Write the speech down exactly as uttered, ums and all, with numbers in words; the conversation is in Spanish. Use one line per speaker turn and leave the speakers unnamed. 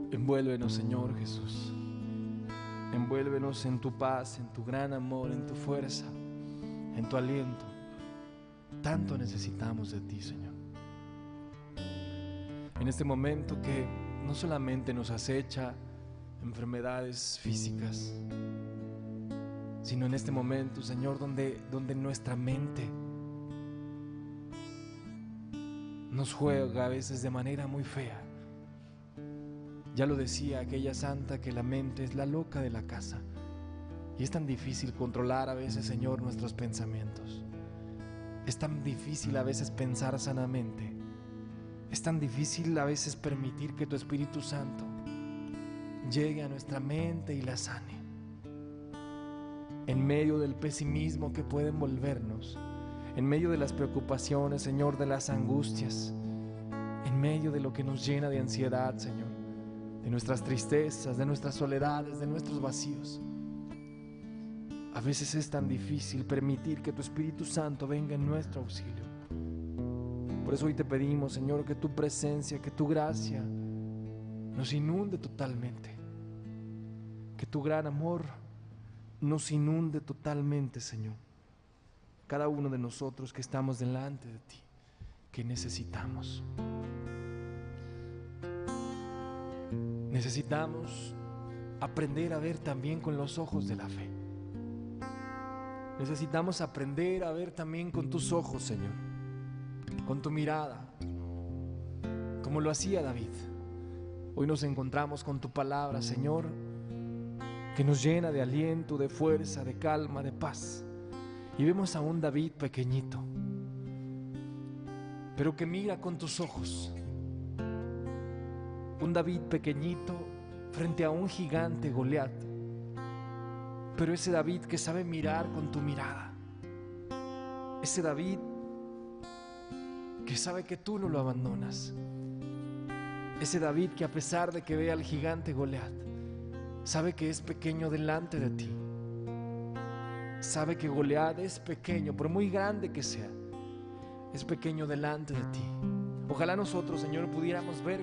Envuélvenos, Señor Jesús. Envuélvenos en tu paz, en tu gran amor, en tu fuerza, en tu aliento. Tanto necesitamos de ti, Señor. En este momento que no solamente nos acecha enfermedades físicas, sino en este momento, Señor, donde, donde nuestra mente nos juega a veces de manera muy fea. Ya lo decía aquella santa, que la mente es la loca de la casa, y es tan difícil controlar a veces, Señor, nuestros pensamientos. Es tan difícil a veces pensar sanamente. Es tan difícil a veces permitir que tu Espíritu Santo llegue a nuestra mente y la sane. En medio del pesimismo que puede envolvernos, en medio de las preocupaciones, Señor, de las angustias, en medio de lo que nos llena de ansiedad, Señor, de nuestras tristezas, de nuestras soledades, de nuestros vacíos. A veces es tan difícil permitir que tu Espíritu Santo venga en nuestro auxilio. Por eso hoy te pedimos, Señor, que tu presencia, que tu gracia nos inunde totalmente. Que tu gran amor nos inunde totalmente, Señor. Cada uno de nosotros que estamos delante de ti, que necesitamos. Necesitamos aprender a ver también con los ojos de la fe. Necesitamos aprender a ver también con tus ojos, Señor, con tu mirada, como lo hacía David. Hoy nos encontramos con tu palabra, Señor, que nos llena de aliento, de fuerza, de calma, de paz. Y vemos a un David pequeñito, pero que mira con tus ojos. Un David pequeñito frente a un gigante, Goliat. Pero ese David que sabe mirar con tu mirada. Ese David que sabe que tú no lo abandonas. Ese David que, a pesar de que ve al gigante Goliat, sabe que es pequeño delante de ti. Sabe que Goliat es pequeño, por muy grande que sea, es pequeño delante de ti. Ojalá nosotros, Señor, pudiéramos ver